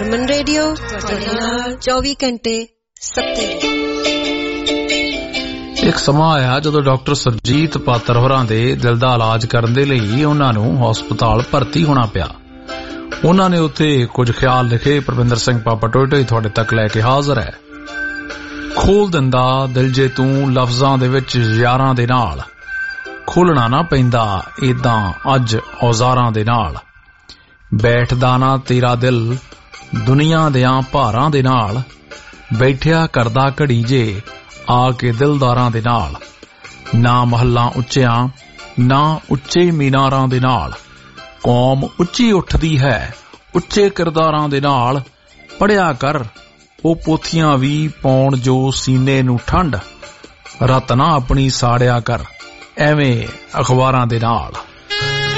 ਹਰਮਨ radio 24 ਘੰਟੇ ਸੱਤੇ। ਇੱਕ ਸਮਾਂ ਆਇਆ ਜਦੋਂ ਡਾਕਟਰ ਸਰਜੀਤ ਪਾਤਰ ਹੋਰਾਂ ਦੇ ਦਿਲ ਦਾ ਇਲਾਜ ਕਰਨ ਦੇ ਲਈ ਉਹਨਾਂ ਨੂੰ ਹਸਪਤਾਲ ਭਰਤੀ ਹੋਣਾ ਪਿਆ। ਉਹਨਾਂ ਨੇ ਉੱਥੇ ਕੁਝ ਖਿਆਲ ਲਿਖੇ। ਪਰਵਿੰਦਰ ਸਿੰਘ ਪਾਪਾ ਟੋਇਟੋ ਤੁਹਾਡੇ ਤੱਕ ਲੈ ਕੇ ਹਾਜ਼ਰ ਹੈ। ਖੋਲ ਦਿੰਦਾ ਦਿਲ ਜੇ ਤੂੰ ਲਫ਼ਜ਼ਾਂ ਦੇ ਵਿੱਚ ਯਾਰਾਂ ਦੇ ਨਾਲ, ਖੋਲਣਾ ਨਾ ਪੈਂਦਾ ਏਦਾਂ ਅੱਜ ਔਜ਼ਾਰਾਂ ਦੇ ਨਾਲ। ਬੈਠਦਾ ਨਾ ਤੇਰਾ ਦਿਲ ਦੁਨੀਆ ਦਿਆਂ ਭਾਰਾਂ ਦੇ ਨਾਲ, ਬੈਠਿਆ ਕਰਦਾ ਘੜੀ ਜੇ ਆ ਕੇ ਦਿਲਦਾਰਾਂ ਦੇ ਨਾਲ। ਨਾ ਮਹੱਲਾਂ ਉੱਚਿਆਂ ਨਾ ਉੱਚੇ ਮੀਨਾਰਾਂ ਦੇ ਨਾਲ, ਕੌਮ ਉੱਚੀ ਉੱਠਦੀ ਹੈ ਉੱਚੇ ਕਿਰਦਾਰਾਂ ਦੇ ਨਾਲ। ਪੜ੍ਹਿਆ ਕਰ ਉਹ ਪੋਥੀਆਂ ਵੀ ਪਾਉਣ ਜੋ ਸੀਨੇ ਨੂੰ ਠੰਡ, ਰਤ ਨਾ ਆਪਣੀ ਸਾੜਿਆ ਕਰ ਐਵੇਂ ਅਖਬਾਰਾਂ ਦੇ ਨਾਲ।